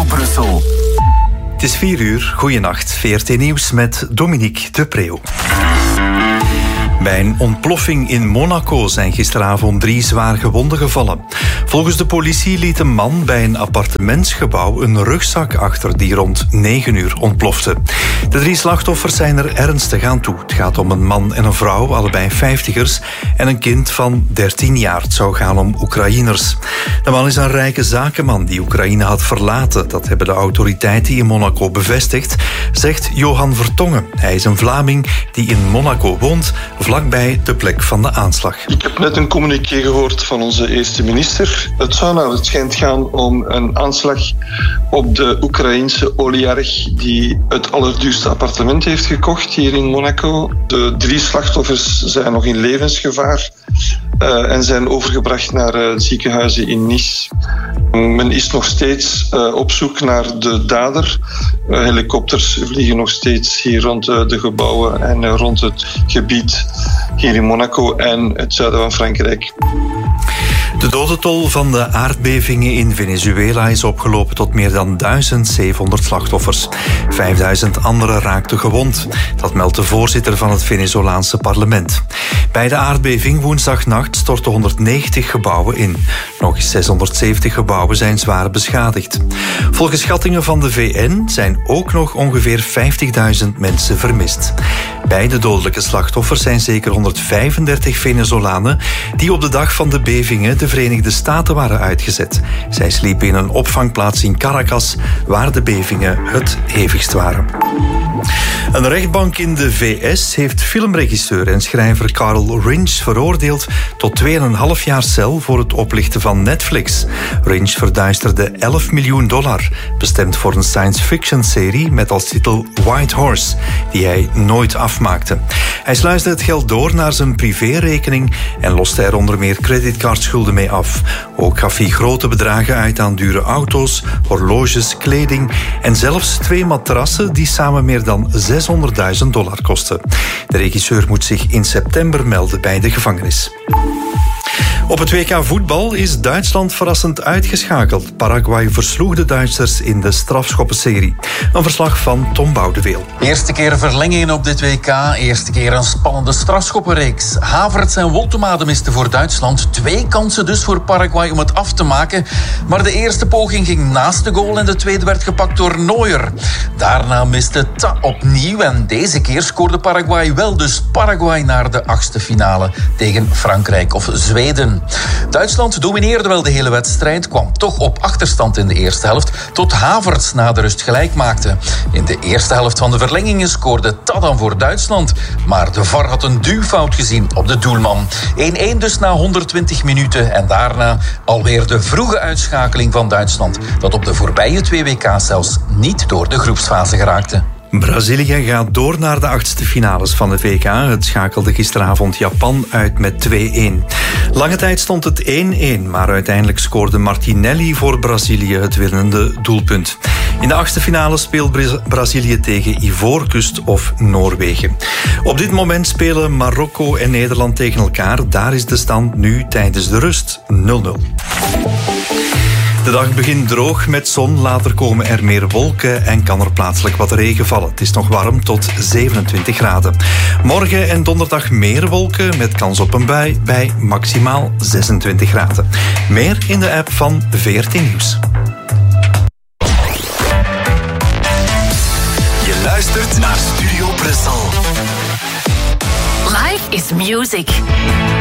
Brussel. Het is 4:00. Goeienacht. VRT Nieuws met Dominique de Preeuw. Bij een ontploffing in Monaco zijn gisteravond 3 zwaar gewonden gevallen. Volgens de politie liet een man bij een appartementsgebouw een rugzak achter die rond 9:00 ontplofte. De 3 slachtoffers zijn er ernstig aan toe. Het gaat om een man en een vrouw, allebei 50ers, en een kind van 13 jaar. Het zou gaan om Oekraïners. De man is een rijke zakenman die Oekraïne had verlaten. Dat hebben de autoriteiten in Monaco bevestigd, zegt Johan Vertongen. Hij is een Vlaming die in Monaco woont, vlakbij de plek van de aanslag. Ik heb net een communiqué gehoord van onze eerste minister. Het zou naar het schijnt gaan om een aanslag op de Oekraïense oligarch die het allerduurste appartement heeft gekocht hier in Monaco. De 3 slachtoffers zijn nog in levensgevaar en zijn overgebracht naar ziekenhuizen in Nice. Men is nog steeds op zoek naar de dader. Helikopters vliegen nog steeds hier rond de gebouwen en rond het gebied hier in Monaco en het zuiden van Frankrijk. De dodentol van de aardbevingen in Venezuela is opgelopen tot meer dan 1700 slachtoffers. 5000 anderen raakten gewond. Dat meldt de voorzitter van het Venezolaanse parlement. Bij de aardbeving woensdagnacht stortten 190 gebouwen in. Nog eens 670 gebouwen zijn zwaar beschadigd. Volgens schattingen van de VN zijn ook nog ongeveer 50.000 mensen vermist. Bij de dodelijke slachtoffers zijn zeker 135 Venezolanen die op de dag van de bevingen de Verenigde Staten waren uitgezet. Zij sliepen in een opvangplaats in Caracas, waar de bevingen het hevigst waren. Een rechtbank in de VS heeft filmregisseur en schrijver Carl Rinch veroordeeld tot 2,5 jaar cel voor het oplichten van Netflix. Rinch verduisterde $11 miljoen, bestemd voor een science-fiction-serie met als titel White Horse, die hij nooit afmaakte. Hij sluisde het geld door naar zijn privérekening en loste er onder meer creditcardschulden mee af. Ook gaf hij grote bedragen uit aan dure auto's, horloges, kleding en zelfs 2 matrassen die samen meer dan $600.000 kosten. De regisseur moet zich in september melden bij de gevangenis. Op het WK voetbal is Duitsland verrassend uitgeschakeld. Paraguay versloeg de Duitsers in de strafschoppenserie. Een verslag van Tom Boudeweel. Eerste keer verlengingen op dit WK. Eerste keer een spannende strafschoppenreeks. Havertz en Woltemade misten voor Duitsland. 2 kansen dus voor Paraguay om het af te maken. Maar de eerste poging ging naast de goal en de tweede werd gepakt door Neuer. Daarna miste Ta opnieuw en deze keer scoorde Paraguay wel. Dus Paraguay naar de 8e finale tegen Frankrijk of Zweden. Duitsland domineerde wel de hele wedstrijd, kwam toch op achterstand in de eerste helft, tot Havertz na de rust gelijk maakte. In de eerste helft van de verlengingen scoorde Ta dan voor Duitsland, maar de VAR had een duwfout gezien op de doelman. 1-1 dus na 120 minuten en daarna alweer de vroege uitschakeling van Duitsland, dat op de voorbije 2 WK's zelfs niet door de groepsfase geraakte. Brazilië gaat door naar de 8e finales van de WK. Het schakelde gisteravond Japan uit met 2-1. Lange tijd stond het 1-1, maar uiteindelijk scoorde Martinelli voor Brazilië het winnende doelpunt. In de 8e finale speelt Brazilië tegen Ivoorkust of Noorwegen. Op dit moment spelen Marokko en Nederland tegen elkaar. Daar is de stand nu tijdens de rust 0-0. De dag begint droog met zon, later komen er meer wolken en kan er plaatselijk wat regen vallen. Het is nog warm tot 27 graden. Morgen en donderdag meer wolken met kans op een bui bij maximaal 26 graden. Meer in de app van VRT Nieuws. Je luistert naar Studio Brussel. Life is music.